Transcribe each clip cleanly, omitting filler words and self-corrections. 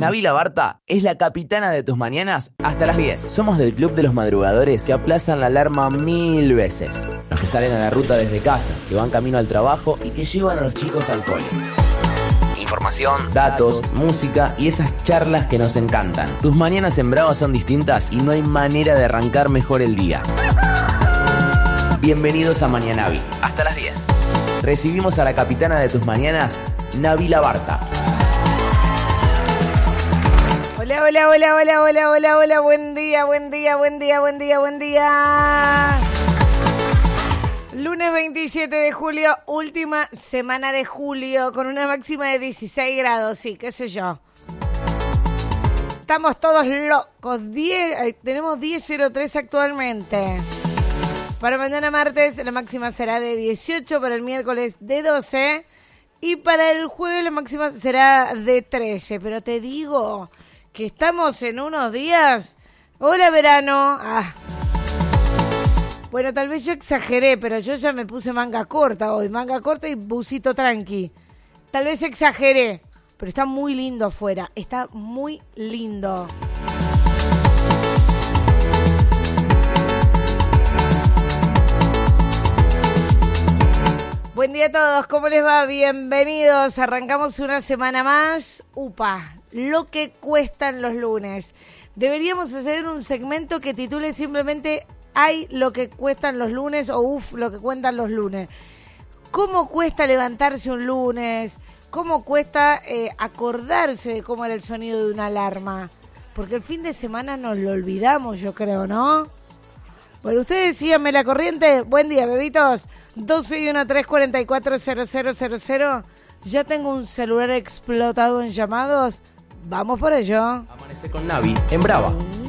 Nabila Barta es la capitana de tus mañanas hasta las 10. Somos del club de los madrugadores que aplazan la alarma 1000 veces. Los que salen a la ruta desde casa, que van camino al trabajo y que llevan a los chicos al cole. Información, datos, música y esas charlas que nos encantan. Tus mañanas en Brava son distintas y no hay manera de arrancar mejor el día. Bienvenidos a Mañanavi. Hasta las 10. Recibimos a la capitana de tus mañanas, Nabila Barta. Hola, hola, hola, hola, hola, hola, hola, buen día, buen día, buen día, buen día, buen día. Lunes 27 de julio, última semana de julio, con una máxima de 16 grados, sí, qué sé yo. Estamos todos locos, tenemos 10.03 actualmente. Para mañana martes la máxima será de 18, para el miércoles de 12 y para el jueves la máxima será de 13. Pero te digo que estamos en unos días... Hola, verano. Bueno, tal vez yo exageré, pero yo ya me puse manga corta hoy. Manga corta y busito tranqui. Tal vez exageré, pero está muy lindo afuera. Está muy lindo. Buen día a todos, ¿cómo les va? Bienvenidos. Arrancamos una semana más. Upa, lo que cuestan los lunes. Deberíamos hacer un segmento que titule simplemente "Hay lo que cuestan los lunes" o "Uf, lo que cuentan los lunes". ¿Cómo cuesta levantarse un lunes? ¿Cómo cuesta acordarse de cómo era el sonido de una alarma? Porque el fin de semana nos lo olvidamos, yo creo, ¿no? Bueno, ustedes síganme la corriente. Buen día, bebitos. 12-1-344-0000. Ya tengo un celular explotado en llamados. Vamos por ello. Amanece con Navi en Brava.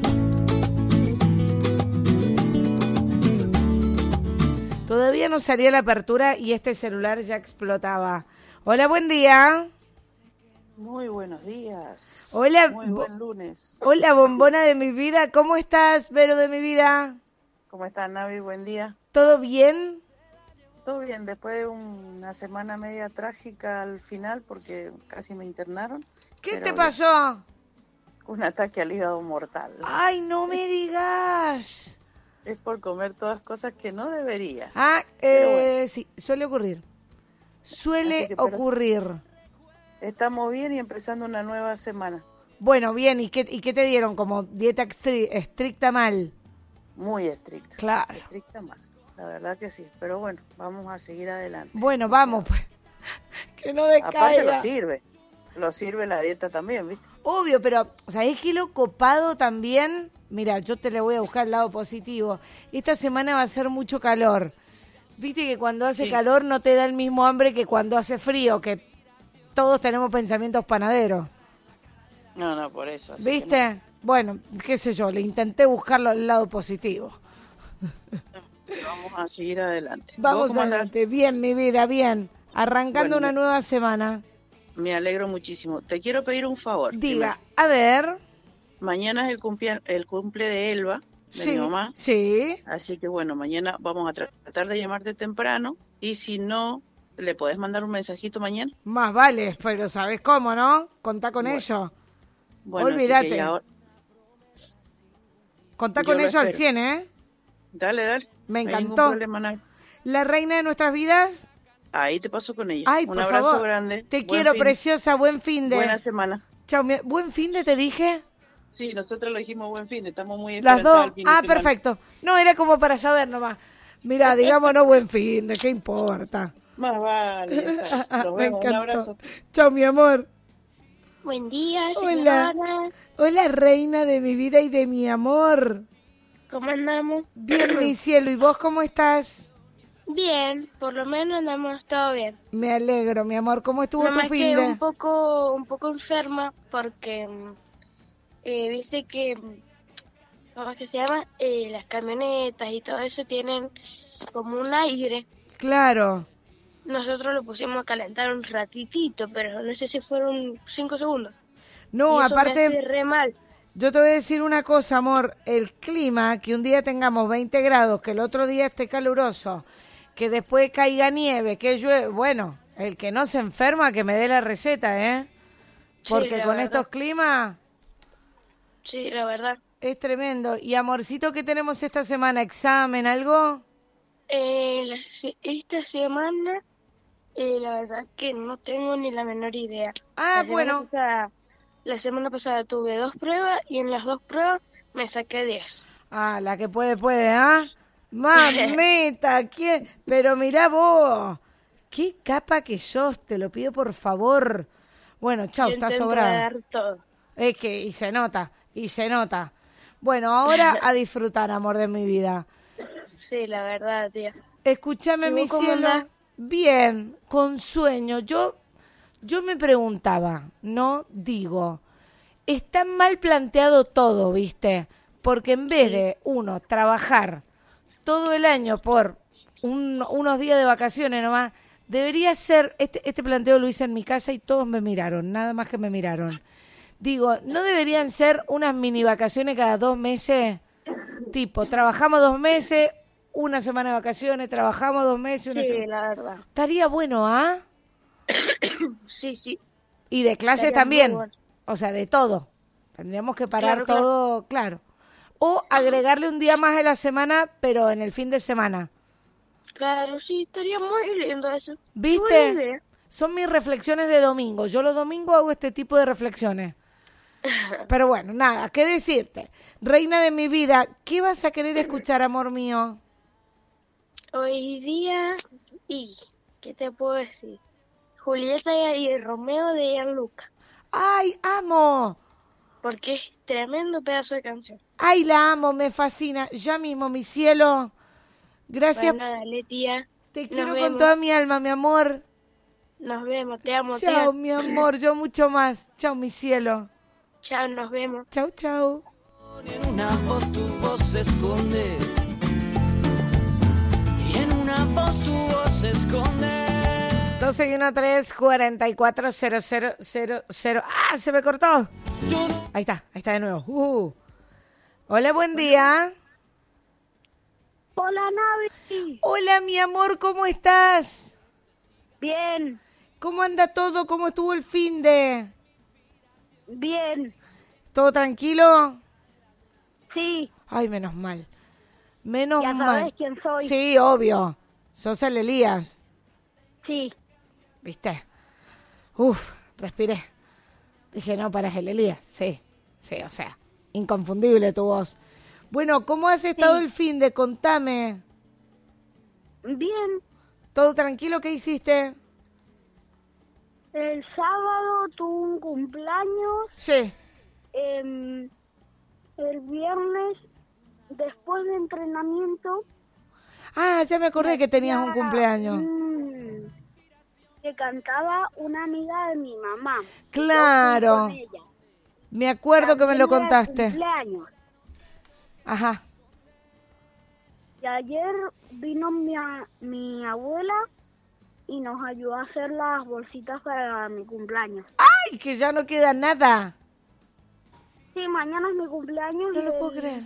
Todavía no salía la apertura y este celular ya explotaba. Hola, buen día. Muy buenos días. Hola. Muy buen lunes. Hola, bombona de mi vida. ¿Cómo estás, Vero de mi vida? ¿Cómo estás, Navi? Buen día. ¿Todo bien? Todo bien, después de una semana media trágica al final porque casi me internaron. ¿Qué te pasó? Un ataque al hígado mortal. Ay, no me digas. Es por comer todas cosas que no debería. Bueno. Sí, suele ocurrir. Ocurrir. Estamos bien y empezando una nueva semana. Bueno, bien, ¿y qué te dieron? ¿Como dieta estricta mal? Muy estricta. Claro. Estricta mal. La verdad que sí, pero bueno, vamos a seguir adelante. Bueno, vamos, pues. Que no decaiga. Aparte lo sirve la dieta también, ¿viste? Obvio, pero ¿sabés qué lo copado también? Mira, yo te le voy a buscar el lado positivo. Esta semana va a ser mucho calor. Viste que cuando hace calor no te da el mismo hambre que cuando hace frío, que todos tenemos pensamientos panaderos. No, por eso. ¿Viste? No. Bueno, qué sé yo, le intenté buscarlo al lado positivo. Vamos a seguir adelante. Vamos adelante. Bien, mi vida, bien. Arrancando una nueva semana. Me alegro muchísimo. Te quiero pedir un favor. Diga, a ver. Mañana es el cumple de Elba, de mi mamá. Sí. Así que bueno, mañana vamos a tratar de llamarte temprano. Y si no, ¿le podés mandar un mensajito mañana? Más vale, pero ¿sabés cómo, no? Contá con ello. Bueno, olvídate. Contá con ello al 100, ¿eh? Dale. Me encantó. La reina de nuestras vidas. Ahí te paso con ella. Ay, un por abrazo favor. grande. Te quiero, preciosa. Buen fin de. Buena semana. Chao. ¿Buen fin de te dije? Sí, nosotros lo dijimos buen fin de. Estamos muy las dos. Al Perfecto. No, era como para saber nomás. Mira, digámonos buen fin de. ¿Qué importa? Más vale. Nos vemos. Un abrazo. Chao, mi amor. Buen día, señora. Hola, reina de mi vida y de mi amor. ¿Cómo andamos? Bien, mi cielo. ¿Y vos cómo estás? Bien, por lo menos andamos todo bien. Me alegro, mi amor. ¿Cómo estuvo tu fin de? Un poco enferma porque viste que ¿cómo es que se llama? Las camionetas y todo eso tienen como un aire. Claro. Nosotros lo pusimos a calentar un ratitito, pero no sé si fueron 5 segundos. No, y eso aparte, me hace re mal. Yo te voy a decir una cosa, amor. El clima, que un día tengamos 20 grados, que el otro día esté caluroso, que después caiga nieve, que llueve. Bueno, el que no se enferma, que me dé la receta, ¿eh? Porque Sí, la con verdad. estos climas Sí, la verdad. es tremendo. Y amorcito, ¿qué tenemos esta semana? ¿Examen, algo? Esta semana, la verdad que no tengo ni la menor idea. Ah, bueno. La semana pasada tuve 2 pruebas y en las 2 pruebas me saqué 10. Ah, la que puede, ¿ah? Mamita, ¿quién? Pero mirá vos, qué capa que sos, te lo pido por favor. Bueno, chau, Yo está intento sobrada. dar todo. Es que, y se nota. Bueno, ahora a disfrutar, amor de mi vida. Sí, la verdad, tía. Escúchame, ¿Y mi vos cómo cielo. andás? Bien, con sueño. Yo me preguntaba, ¿no? Digo, está mal planteado todo, ¿viste? Porque en vez de uno trabajar todo el año por unos días de vacaciones nomás, debería ser, este planteo lo hice en mi casa y todos me miraron, nada más que me miraron. Digo, ¿no deberían ser unas mini vacaciones cada 2 meses? Tipo, trabajamos 2 meses, una semana de vacaciones, trabajamos 2 meses, una Sí, semana. la verdad. Estaría bueno, ¿ah? Sí, sí. Y de clases Estaría también. muy bueno. O sea, de todo. Tendríamos que parar Claro, claro. todo, claro. O agregarle un día más a la semana, pero en el fin de semana. Claro, sí, estaría muy lindo eso. ¿Viste? Qué buena idea. Son mis reflexiones de domingo. Yo los domingos hago este tipo de reflexiones. Pero bueno, nada, ¿qué decirte? Reina de mi vida, ¿qué vas a querer escuchar, amor mío? Hoy día, ¿qué te puedo decir? Julieta y Romeo de Gianluca, ¡Ay, amo! porque es tremendo pedazo de canción. ¡Ay, la amo! Me fascina. Ya mismo, mi cielo. Gracias. Bueno, dale, tía. Te Nos quiero con vemos. toda mi alma, mi amor. Nos vemos, te amo, Chao, tía. mi amor. Yo mucho más. Chao, mi cielo. Chao, nos vemos. Chau, chau. En una voz tu voz se esconde. Y en una voz tu voz se esconde. 1213-440000. ¡Ah! Se me cortó. Ahí está de nuevo. Hola, buen día. Hola, Navi. Hola, mi amor, ¿cómo estás? Bien, ¿Cómo anda todo? ¿Cómo estuvo el finde? bien. ¿Todo tranquilo? Sí, Ay, menos mal. Menos ya mal. sabes quién soy. Sí, obvio. Sos el Elías. Sí, ¿Viste? Uf, respiré. Dije, no, para el Elías. Sí, o sea, inconfundible tu voz. Bueno, ¿cómo has estado el finde? Contame. bien. ¿Todo tranquilo? ¿Qué hiciste? El sábado tuve un cumpleaños. Sí. El viernes, después de entrenamiento, Ah, ya me acordé que tenías un cumpleaños. que cantaba una amiga de mi mamá. Claro. Yo fui con ella. Me acuerdo que me lo También era el contaste. cumpleaños. Ajá. Y ayer vino mi abuela y nos ayudó a hacer las bolsitas para mi cumpleaños. ¡Ay, que ya no queda nada! Sí, mañana es mi cumpleaños. No y lo puedo creer.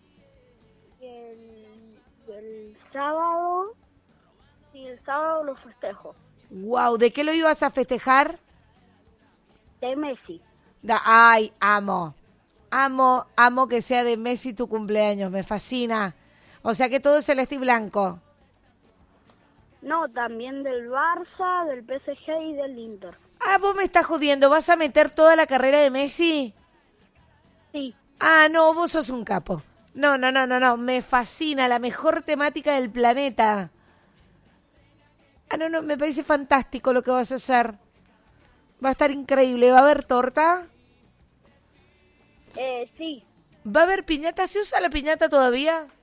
el sábado, sí, el sábado lo festejo. Wow, ¿de qué lo ibas a festejar? De Messi. Ay, amo. Amo que sea de Messi tu cumpleaños, me fascina. O sea que todo es celeste y blanco. No, también del Barça, del PSG y del Inter. Ah, vos me estás jodiendo, ¿vas a meter toda la carrera de Messi? Sí, Ah, no, vos sos un capo. No, me fascina, la mejor temática del planeta. Ah, no, me parece fantástico lo que vas a hacer. Va a estar increíble, ¿va a haber torta? sí, ¿Va a haber piñata? ¿Se usa la piñata todavía?